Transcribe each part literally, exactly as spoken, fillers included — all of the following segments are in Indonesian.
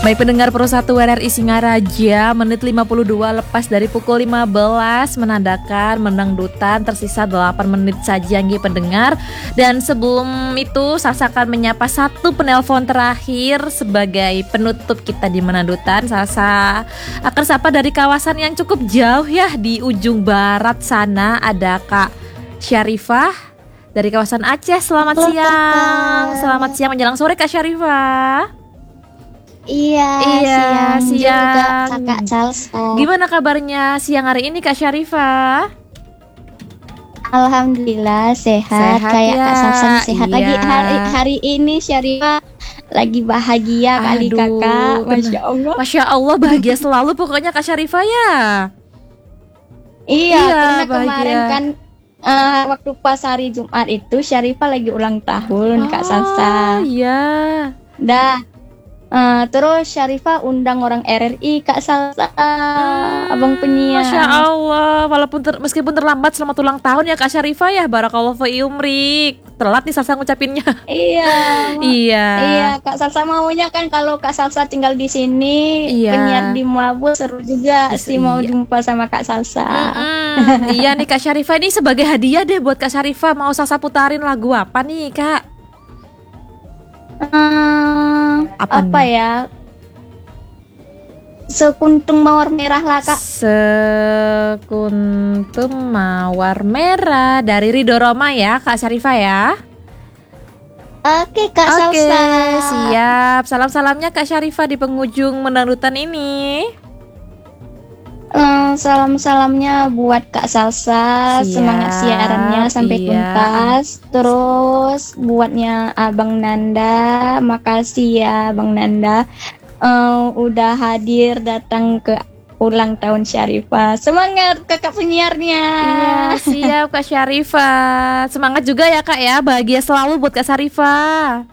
Baik pendengar Pro satu R R I Singaraja, menit lima puluh dua lepas dari pukul lima belas menandakan mendangdutan tersisa delapan menit saja nggih pendengar. Dan sebelum itu Salsa akan menyapa satu penelpon terakhir sebagai penutup kita di menandutan. Salsa akan sapa dari kawasan yang cukup jauh ya, di ujung barat sana ada Kak Syarifah dari kawasan Aceh. Selamat Halo, siang. Kakak. Selamat siang menjelang sore Kak Syarifah. Iya, Iya, siang, juga siang. Kakak Salsa. Gimana kabarnya siang hari ini Kak Syarifah? Alhamdulillah sehat, Sehat kayak ya, Kak Salsa nih, sehat iya. lagi hari hari ini. Syarifah lagi bahagia kali Aduh, Kakak, bener. Masya Allah. Masya Allah bahagia selalu pokoknya Kak Syarifah ya. Iya, Iya, karena bahagia. kemarin kan eh, waktu pas hari Jumat itu Syarifah lagi ulang tahun Kak Salsa. Iya. Dah. Eh, terus Syarifah undang orang R R I Kak Salsa, abang penyiar. Masya Allah, walaupun ter, meskipun terlambat, selamat ulang tahun ya Kak Syarifah ya. Barakallahu fi umrik. Telat nih Salsa ngucapinnya. Iya. Iya. Iya, Kak Salsa maunya kan kalau Kak Salsa tinggal di sini, Iya. penyiar di Muabu seru juga Yes, sih mau iya. jumpa sama Kak Salsa. Mm-mm. Iya nih Kak Syarifah, ini sebagai hadiah deh buat Kak Syarifah. Mau Salsa putarin lagu apa nih Kak? Hmm, Apa apa, nih? ya? Sekuntum mawar merah lah Kak. Sekuntum mawar merah dari Ridho Roma ya Kak Syarifah ya. Oke Kak Oke, Salsa. siap. Salam-salamnya Kak Syarifah di penghujung menangdutan ini. Hmm, salam-salamnya buat Kak Salsa, Siap, semangat siarannya sampai iya. tuntas. Terus buatnya Abang Nanda, makasih ya Bang Nanda, eh, udah hadir datang ke ulang tahun Syarifah. Semangat kakak penyiarnya. Iya, siap Kak Syarifah. Semangat juga ya Kak ya, bahagia selalu buat Kak Syarifah.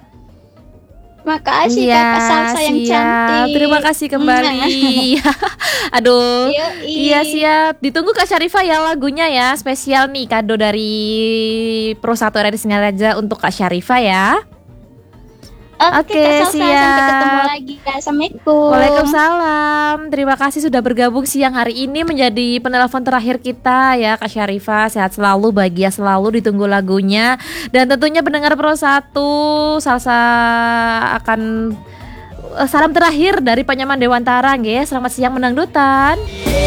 Makasih Iya, kakak Salsa yang siap. cantik. Terima kasih kembali. Aduh. Yoi. Iya siap. Ditunggu Kak Syarifah ya lagunya ya. Spesial nih kado dari Pro satu R R I Singaraja untuk Kak Syarifah ya. Oke, Oke, Kak Salsa, sampai ketemu siap. lagi. Assalamualaikum. Waalaikumsalam. Terima kasih sudah bergabung siang hari ini menjadi penelpon terakhir kita ya Kak Syarifah. Sehat selalu, bahagia selalu, ditunggu lagunya. Dan tentunya pendengar Pro satu, Salsa akan eh, salam terakhir dari Panyaman Dewantara nggih. Selamat siang menangdutan.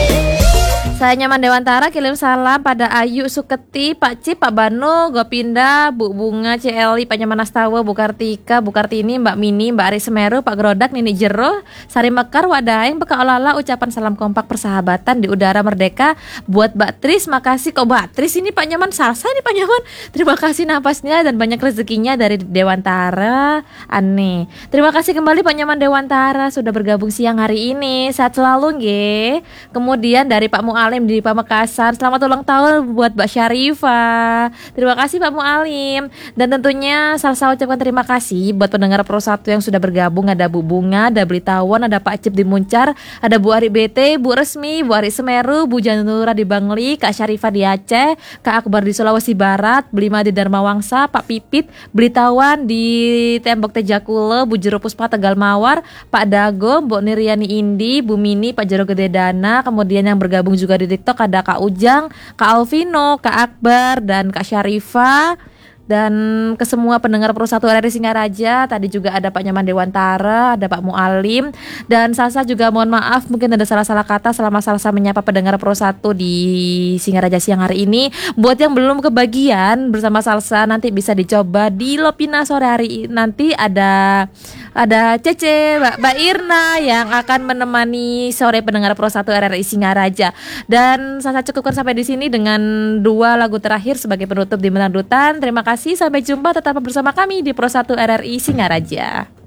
Saya Nyaman Dewantara kirim salam pada Ayu Suketi, Pak Cip, Pak Banu, Gopinda, Bu Bunga, C L I, Pak Nyaman Astawa, Bu Kartika, Bu Kartini, Mbak Mini, Mbak Ari Semeru, Pak Gerodak, Nini Jero, Sari Mekar, Wadaeng, Beka Olala, ucapan salam kompak persahabatan di udara merdeka buat Mbak Tris. Makasih kok Mbak Tris, ini Pak Nyaman Salsa ini Pak Nyaman. Terima kasih napasnya dan banyak rezekinya dari Dewantara. Aneh. Terima kasih kembali Pak Nyaman Dewantara sudah bergabung siang hari ini. Sehat selalu nggih. Kemudian dari Pak Mualim di Pamekasan, selamat ulang tahun buat Mbak Syarifah. Terima kasih Pak Mualim. Dan tentunya Salsa ucapkan terima kasih buat pendengar Pro satu yang sudah bergabung. Ada Bu Bunga, ada Blitawan, ada Pak Cip di Muncar, ada Bu Ari B T, Bu Resmi, Bu Ari Semeru, Bu Janura di Bangli, Kak Syarifah di Aceh, Kak Akbar di Sulawesi Barat, Blima di Dharma Wangsa, Pak Pipit, Blitawan di Tembok Tejakule, Bu Jero Puspa Tegal Mawar, Pak Dago, Bu Niriani Indi, Bu Mini, Pak Jero Gede Dana. Kemudian yang bergabung juga di TikTok ada Kak Ujang, Kak Alvino, Kak Akbar, dan Kak Syarifah. Dan ke semua pendengar Pro satu R R I Singaraja, tadi juga ada Pak Nyaman Dewantara, ada Pak Mualim. Dan Salsa juga mohon maaf mungkin ada salah-salah kata selama Salsa menyapa pendengar Pro satu di Singaraja siang hari ini. Buat yang belum kebagian bersama Salsa, nanti bisa dicoba di Lopina sore hari nanti. Ada ada Cece, Mbak, Mbak Irna yang akan menemani sore pendengar Pro satu R R I Singaraja. Dan Salsa cukupkan sampai di sini dengan dua lagu terakhir sebagai penutup di menandutan. Terima kasih, sampai jumpa, tetap bersama kami di Pro satu R R I Singaraja.